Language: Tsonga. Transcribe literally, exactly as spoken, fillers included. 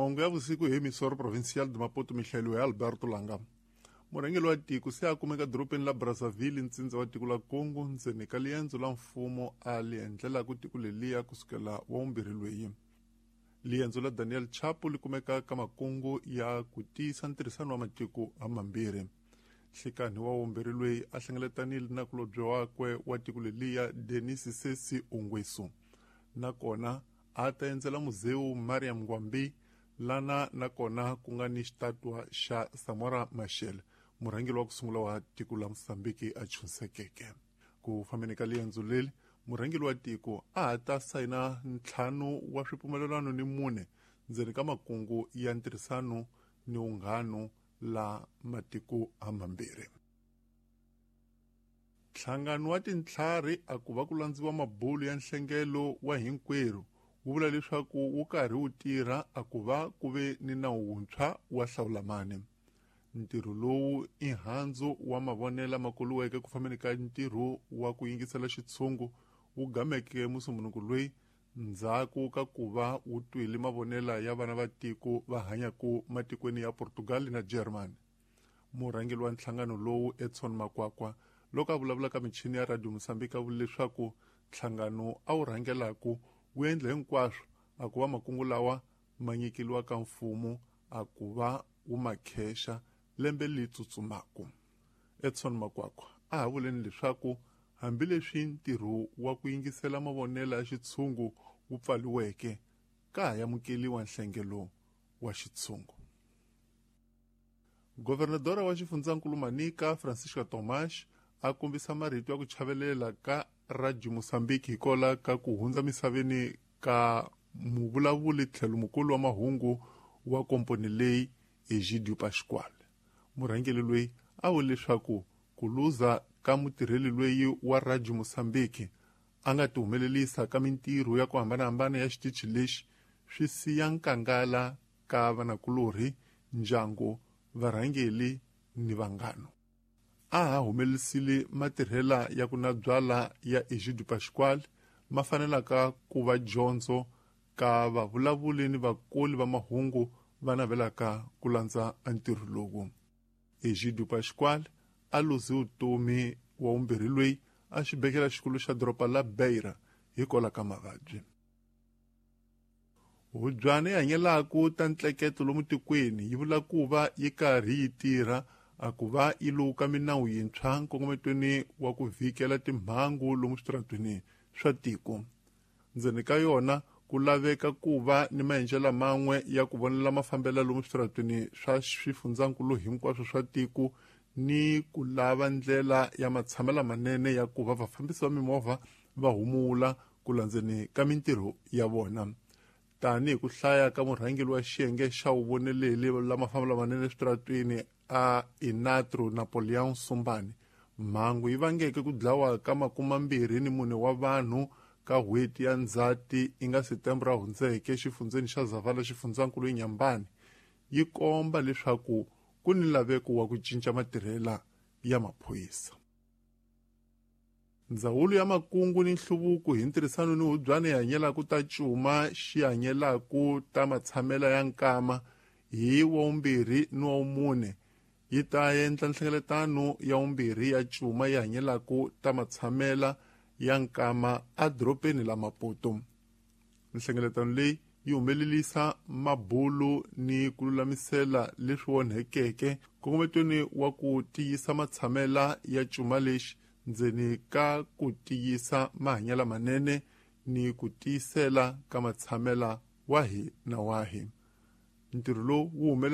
mahungu ya vusiku hi emisoro provincial de Maputo mihlayiwa hi Alberto Langa. Murhangeri wa tiko se a kumeka dorobeni la Brazzaville ntsindza wa tiko la Congo ndzeni ka liendzo la mfumo a li endlela ku tiko leliya kusukela wa vumbirhi lweyi. Liendzo la Daniel Chapo li kumeka ka makungu ya ku tiyisa ntirhisano wa matiko hamambirhi. Nhlekani wa vumbirhi lweyi a hlengeletanile na kulobye wakwe wa tiko leliya Denis Sesi Ongwesu. Nakona a ta endzela muzeu Mariam Ngwambi lana nakona ku nga ni xitatwa xa Samora Machel, murhangeri wa ku sungula wa tiko la Mosambiki a chusekeke. Ku fambeni ka liendzo leli, murhangeri wa tiko a ha ta sayina ntlhanu wa swipumelelano ni mune ndzeni ka makungu ya ntirhisano ni unghano la matiko hamambirhi. Nhlangano wa tintlhari a ku va ku landziwa mabulu ya nhlengelo wa hinkwerhu wu vula leswaku wu karhi wu tirha a ku va ku ve ni nawu wuntshwa wa hlawulamani. Ntirho lowu i handzu wa mavonela ma koliweke ku fambeni ka ntirho wa ku yingisela xitshungu wu gameke musumbunuku loyi ndzhaku ka ku va wu twile mavonela ya vana va tiko va hanyaku matikweni ya Portugal na Germany. Murhangeri wa nhlangano lowu Edson Makwakwa loko a vulavula ka michini ya Radio Mosambika vula leswaku nhlangano a wu rhangelaku wu endla hinkwaswo a ku va makungu lawa ma nyikeliwa ka mfumo a ku va wu makhexa lembe li tsutsumaku. Edson Makwakwa a ha vuleni leswaku hambileswi ntirho wa ku yingisela mavonela ya xitshungu wu pfaliweke ka ha yamukeliwa nhlengelo wa xitshungu. Gobernadora wa xifundzakulu Manika Francisca Tomas a kombisa marito ya ku chavelela ka Radio Mosambiki hikola ka ku hundza misaveni ka muvulavuli tlhelo mukulu wa mahungu wa komponi leyi Egidio Pascual. Murhangeri loyi a vule leswaku ku luza ka mutirheli loyi wa Radio Mosambiki a nga ti humelelisa ka mintirho ya ku hambanahambana ya xitichi lexi swi siya nkangala ka vanakulorhi, ndyangu, varhangeli ni vanghano. A ha humelelisile matirhela ya ku na byala ya Egidio Pascual ma fanelaka ku va dyondzo ka vavulavuli ni vakoli va mahungu va navelaka ku landza ntirho lowu. Egidio Pascual a luzi vutomi wa vumbirhi loyi a xibedhlele xikulu xa doroba la Beira hikola ka mavabyi. Hubyana yi hanyelaku ta ntleketo lomu tikweni yi vula ku va yi karhi yi tirha a ku va yi luka minawu yintshwa nkongometweni wa ku vhikela timhangu lomu switaratweni swa tiko. Ndzeni ka yona ku laveka ku va ni maendlelo man'we ya ku vonela mafambela lomu switaratweni swa swifundzakulu hinkwaswo swa tiko ni ku lava ndlela ya matshamela manene ya ku va vafambisi va mimovha va humula ku landzeni ka mintirho ya vona. Tani hi ku hlaya ka murhangeri wa xiyenge xa uvoneleli lama fambela manene switaratweni a Inatro Napoleon Sumbani, mhangu yi vangeke ku dlawa ka makumambirhi ni mune wa vanhu ka hweti ya Ndzati inga September hundzeke exifundzeni xa Zavala xifundzakulu eNyambani yi komba leswaku ku ni laveko wa ku cinca matirhela ya maphoyisa. Ndzawulo ya makungu ni nhluvuko hi ntirhisano ni hubyana yi hanyelaku ta cuma xi hanyelaku ta matshamela ya nkama hi wa vumbirhi ni wa vumune yi ta endla nhlengeletano ya vumbirhi ya cuma yi hanyelaku ta matshamela ya nkama a dorobeni la Maputo. Nhlengeletano leyi yi humelelisa mabulu ni ku lulamisela leswi onhekeke nkongometweni wa ku tiyisa matshamela ya cuma lexi ndzeni ka ku tiyisa mahanyela manene ni ku tiyisela ka matshamela wahi na wahi. Ntirho lowu wu